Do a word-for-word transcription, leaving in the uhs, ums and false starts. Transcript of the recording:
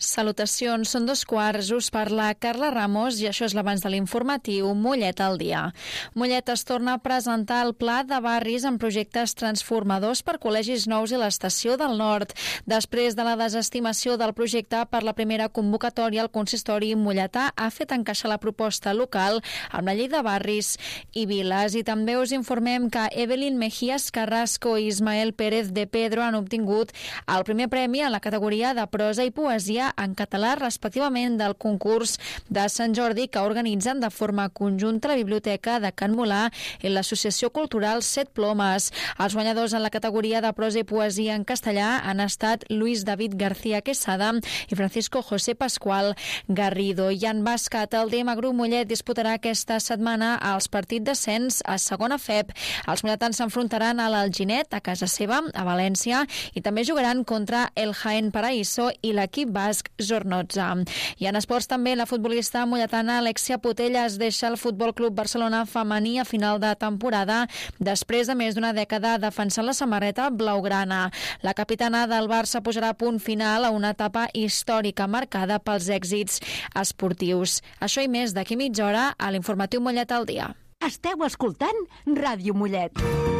Salutacions, són dos quarts, us parla Carla Ramos i això és l'abans de l'informatiu Mollet al dia. Mollet es torna a presentar el pla de barris amb projectes transformadors per col·legis nous i l'estació del nord. Després de la desestimació del projecte per la primera convocatòria, el consistori molletà ha fet encaixar la proposta local amb la llei de barris i viles. I també us informem que Evelyn Mejías Carrasco i Ismael Pérez de Pedro han obtingut el primer premi en la categoria de prosa i poesia en català, respectivament, del concurs de Sant Jordi que organitzen de forma conjunta la Biblioteca de Can Molà i l'Associació Cultural Set Plomes. Els guanyadors en la categoria de prosa i poesia en castellà han estat Luis David García Quesada i Francisco José Pascual Garrido. I en bàsquet, el D M Group Mollet disputarà aquesta setmana els partits d'ascens a segona F E P. Els molletans s'enfrontaran a l'Alginet a casa seva, a València, i també jugaran contra el Jaén Paraíso i l'equip basc Zornotza. I en esports també la futbolista molletana Alexia Putellas deixa el Futbol Club Barcelona femení a final de temporada després de més d'una dècada defensant la samarreta blaugrana. La capitana del Barça posarà punt final a una etapa històrica marcada pels èxits esportius. Això i més d'aquí mitja hora a l'informatiu Mollet al dia. Esteu escoltant Ràdio Mollet.